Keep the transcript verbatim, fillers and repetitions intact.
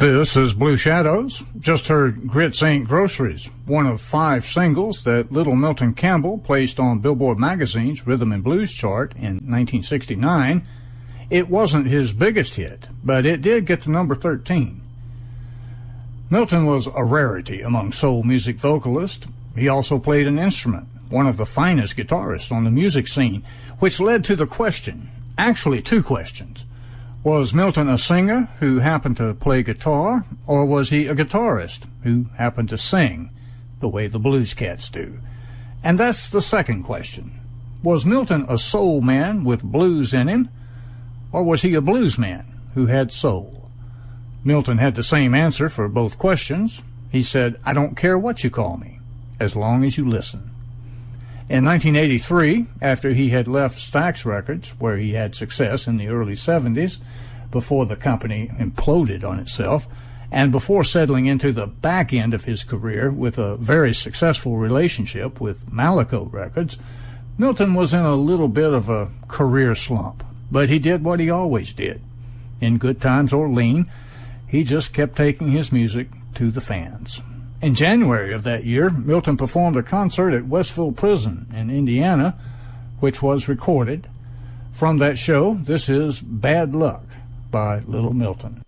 This is Blue Shadows. Just heard Grits Ain't Groceries, one of five singles that Little Milton Campbell placed on Billboard Magazine's Rhythm and Blues chart in nineteen sixty-nine. It wasn't his biggest hit, but it did get to number thirteen. Milton was a rarity among soul music vocalists. He also played an instrument, one of the finest guitarists on the music scene, which led to the question, actually two questions. Was Milton a singer who happened to play guitar, or was he a guitarist who happened to sing the way the blues cats do? And that's the second question. Was Milton a soul man with blues in him, or was he a blues man who had soul? Milton had the same answer for both questions. He said, "I don't care what you call me, as long as you listen." In nineteen eighty-three, after he had left Stax Records, where he had success in the early seventies, before the company imploded on itself, and before settling into the back end of his career with a very successful relationship with Malaco Records, Milton was in a little bit of a career slump. But he did what he always did. In good times or lean, he just kept taking his music to the fans. In January of that year, Milton performed a concert at Westville Prison in Indiana, which was recorded. From that show, this is Bad Luck by Little Milton.